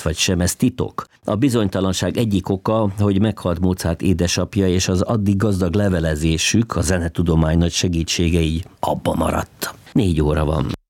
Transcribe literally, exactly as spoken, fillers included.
vagy sem, ez titok. A bizonytalanság egyik oka, hogy meghalt Mozart édesapja, és az addig gazdag levelezésük, a zenetudomány nagy segítsége így abba maradt. Négy óra van.